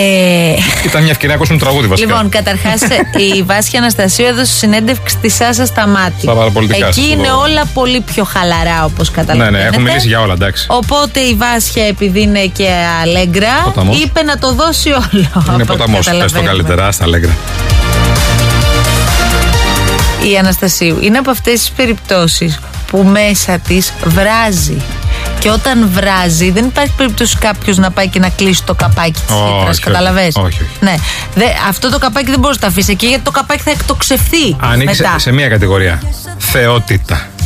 Ήταν μια ευκαιρία να ακούσουμε τραγούδι βασικά. Λοιπόν, καταρχάς η Βάσια Αναστασίου έδωσε συνέντευξη στη Σάσα Σταμάτη. Στα παραπολιτικά. Εκεί είναι όλα πολύ πιο χαλαρά, όπως καταλαβαίνετε. Ναι, έχουν μιλήσει για όλα, εντάξει. Οπότε η Βάσια, επειδή είναι και αλέγκρα, ποταμός. είπε να το δώσει όλο. Είναι ποταμός, πες το καλύτερα, στα αλέγκρα. Η Αναστασίου είναι από αυτές τις περιπτώσεις που μέσα της βράζει. Και όταν βράζει, δεν υπάρχει περίπτωση κάποιος να πάει και να κλείσει το καπάκι της χύτρας. Καταλαβες? Όχι. Ναι. Αυτό το καπάκι δεν μπορείς να το αφήσεις εκεί, γιατί το καπάκι θα εκτοξευθεί. Ανοίξει σε μία κατηγορία. Θεότητα.